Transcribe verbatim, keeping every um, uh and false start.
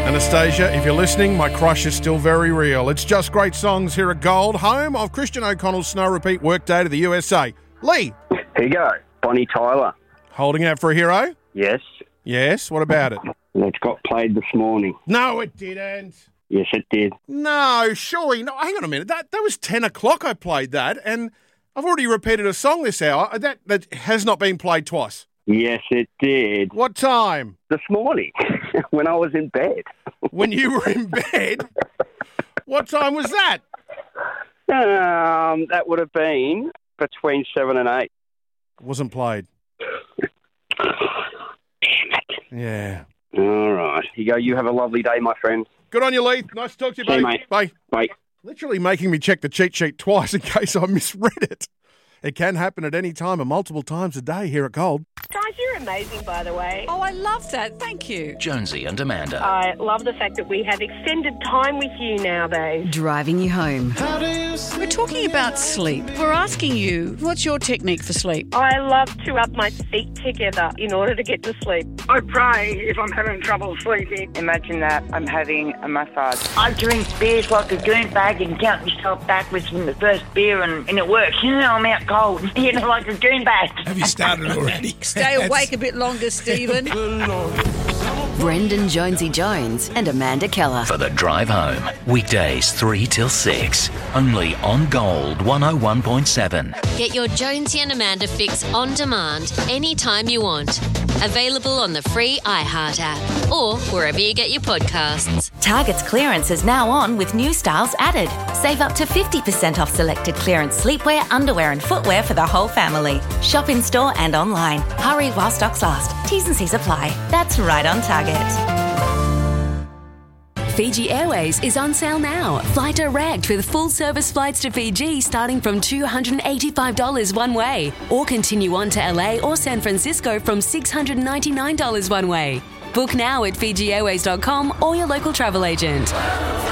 Anastasia, if you're listening, my crush is still very real. It's Just Great Songs here at Gold, home of Christian O'Connell's Snow Repeat Workday to the U S A. Lee. Here you go. Bonnie Tyler. Holding out for a hero? Yes. Yes, what about it? It got played this morning. No, it didn't. Yes, it did. No, surely. No, hang on a minute. That that was ten o'clock I played that, and I've already repeated a song this hour. That, that has not been played twice. Yes, it did. What time? This morning, when I was in bed. When you were in bed? What time was that? Um, that would have been between seven and eight. Wasn't played. Damn it. Yeah. All right. You go. You have a lovely day, my friend. Good on you, Lee. Nice to talk to you, See you, buddy. mate. Bye. Bye. Literally making me check the cheat sheet twice in case I misread it. It can happen at any time and multiple times a day here at Gold. Guys, you're amazing, by the way. Oh, I love that. Thank you. Jonesy and Amanda. I love the fact that we have extended time with you nowadays. Driving you home. We're talking about sleep. We're asking you, what's your technique for sleep? I love to rub my feet together in order to get to sleep. I pray if I'm having trouble sleeping. Imagine that I'm having a massage. I drink beers like a goon bag and count myself backwards from the first beer, and, and it works. You know, I'm out cold, you know, like a goon bag. Have you started already? Stay awake a bit longer, Stephen. Brendan Jonesy Jones and Amanda Keller. For the drive home. Weekdays three till six. Only on Gold one oh one point seven. Get your Jonesy and Amanda fix on demand anytime you want. Available on the free iHeart app or wherever you get your podcasts. Target's clearance is now on with new styles added. Save up to fifty percent off selected clearance sleepwear, underwear and footwear for the whole family. Shop in store and online. Hurry while stocks last. T's and C's apply. That's right on Target. Fiji Airways is on sale now. Fly direct with full service flights to Fiji starting from two hundred eighty-five dollars one way, or continue on to L A or San Francisco from six hundred ninety-nine dollars one way. Book now at fiji airways dot com or your local travel agent.